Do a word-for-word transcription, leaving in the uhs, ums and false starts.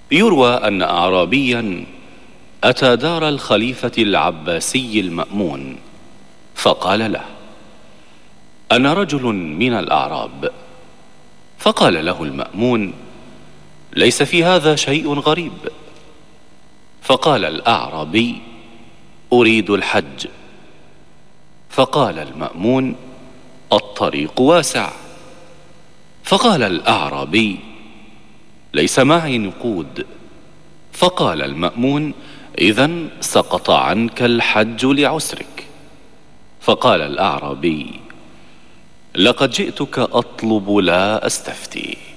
يروى أن أعرابيا أتى دار الخليفة العباسي المأمون فقال له: أنا رجل من الأعراب. فقال له المأمون: ليس في هذا شيء غريب. فقال الأعرابي: أريد الحج. فقال المأمون: الطريق واسع. فقال الأعرابي: ليس معي نقود. فقال المأمون: إذن سقط عنك الحج لعسرك. فقال الأعرابي: لقد جئتك أطلب لا أستفتي.